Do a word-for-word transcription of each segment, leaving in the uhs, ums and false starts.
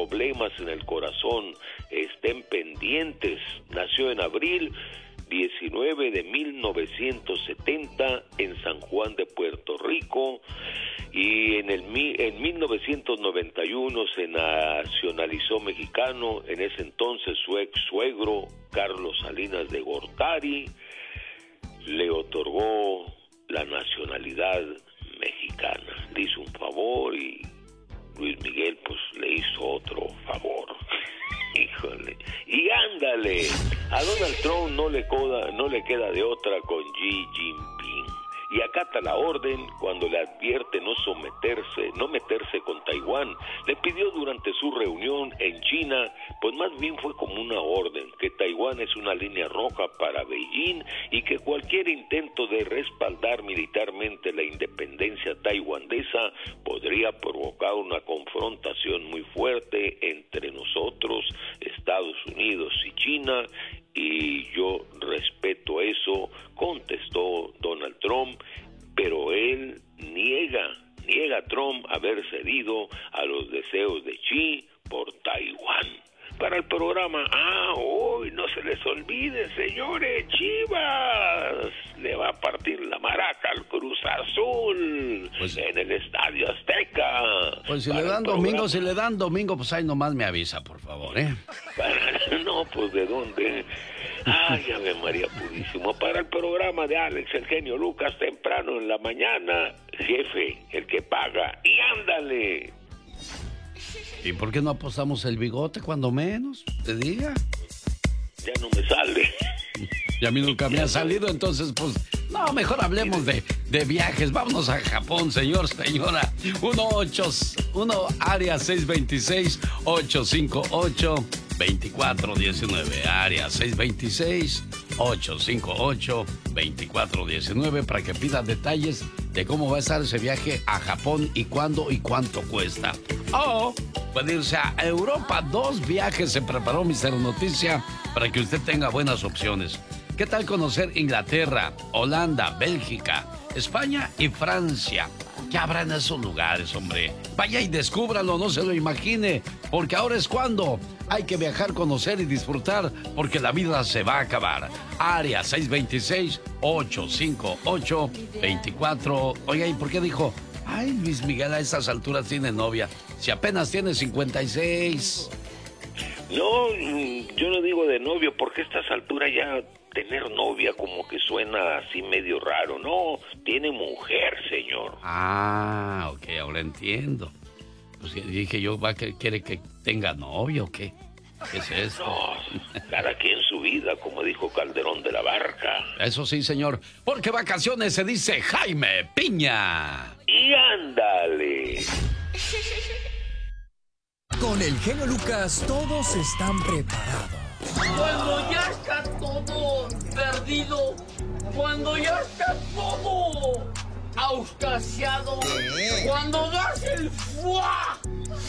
problemas en el corazón. Estén pendientes. Nació en abril diecinueve de mil novecientos setenta en San Juan de Puerto Rico, y en el en mil novecientos noventa y uno se nacionalizó mexicano. En ese entonces su ex suegro Carlos Salinas de Gortari le otorgó la nacionalidad mexicana. Le hizo un favor y Luis Miguel pues le hizo otro favor. Híjole. Y ándale, a Donald Trump no le, coda, no le queda de otra con Xi Jinping. Y acata la orden cuando le advierte no someterse, no meterse con Taiwán. Le pidió durante su reunión en China, pues más bien fue como una orden, que Taiwán es una línea roja para Beijing y que cualquier intento de respaldar militarmente la independencia taiwanesa podría provocar una confrontación muy fuerte entre nosotros, Estados Unidos y China. Y yo respeto eso, contestó Donald Trump, pero él niega, niega a Trump haber cedido a los deseos de Xi por Taiwán. Para el programa, ah, hoy no se les olvide, señores, Chivas le va a partir la maraca al Cruz Azul, pues, en el Estadio Azteca. Pues si Para le dan domingo, programa, si le dan domingo, pues ahí nomás me avisa, por favor, ¿eh? Para, no, pues ¿de dónde? Ay, Ave María Purísimo. Para el programa de Alex, el genio Lucas, temprano en la mañana, jefe, el que paga, y ándale. ¿Y por qué no apostamos el bigote cuando menos? Te diga. Ya no me sale. Y a mí nunca me ha salido, entonces pues... No, mejor hablemos de, de viajes. Vámonos a Japón, señor, señora. uno ocho uno área seis dos seis, ocho cinco ocho, dos cuatro uno nueve. Área seis dos seis, ocho cinco ocho, dos cuatro uno nueve para que pida detalles de cómo va a estar ese viaje a Japón y cuándo y cuánto cuesta. O puede irse a Europa. Dos viajes se preparó mister Noticia para que usted tenga buenas opciones. ¿Qué tal conocer Inglaterra, Holanda, Bélgica, España y Francia? ¿Qué habrá en esos lugares, hombre? Vaya y descúbralo, no se lo imagine, porque ahora es cuando hay que viajar, conocer y disfrutar, porque la vida se va a acabar. Área seis dos seis, ocho cinco ocho, dos cuatro. Oiga, ¿y por qué dijo? Ay, Luis Miguel a estas alturas tiene novia, si apenas tiene cincuenta y seis. No, yo no digo de novio, porque a estas alturas ya tener novia como que suena así medio raro. No, tiene mujer, señor. Ah, ok, ahora entiendo. Pues dije yo, ¿va que quiere que tenga novio o qué? ¿Qué es eso? No, cada quien su vida, como dijo Calderón de la Barca. Eso sí, señor, porque vacaciones se dice Jaime Piña. Y ándale. Con el genio Lucas todos están preparados. Cuando ya está todo perdido, cuando ya está todo auscasiado, cuando das el fuá,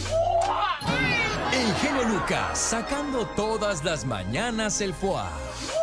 fuá. El genio Lucas sacando todas las mañanas el fuá.